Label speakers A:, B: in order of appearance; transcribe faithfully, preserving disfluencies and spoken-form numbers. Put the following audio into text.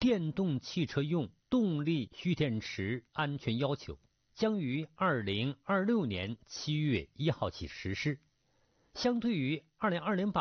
A: 电动汽车用动力蓄电池安全要求，将于二零二六年七月一号起实施。相对于二零二零